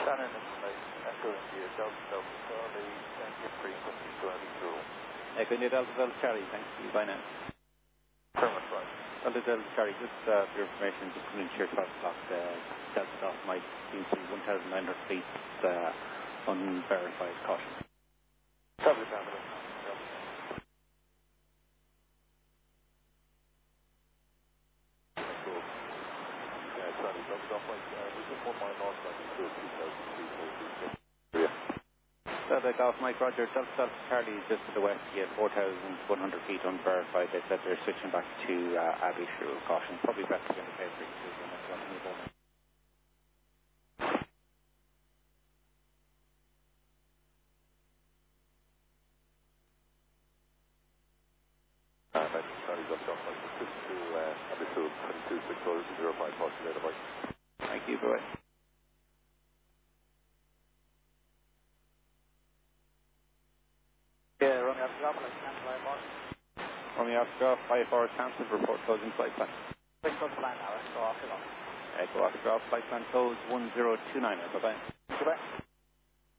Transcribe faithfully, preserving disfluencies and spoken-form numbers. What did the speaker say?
Shannon information, Echo India, Delta Delta Charlie, engine frequency driving through. Echo India, Delta Delta Charlie, thanks to you, bye now. Permit right. Delta Delta Charlie, just uh, for your information, just coming in here twelve o'clock, uh, Delta Delta Mike seems to be one thousand nine hundred feet, uh, unverified caution. Copy, copy. Delta Golf Mike Roger, Delta Delta Charlie is just to the west, yeah, four thousand one hundred feet unverified. They said they're switching back to uh, Abbey through caution. Probably best to get the paper to the next one. Uh, Charlie Golf Golf Mike, switch to uh, Abbey through twenty-two six zero five, talk to you later, Mike. Thank you, bye. Yeah, Romeo Oscar Golf, cancel I mark. Romeo Oscar, five hours cancelled, report closing flight plan. Bring close plan now, let's go off it off. Echo Oscar, flight plan closed one zero two nine, bye bye. Goodbye.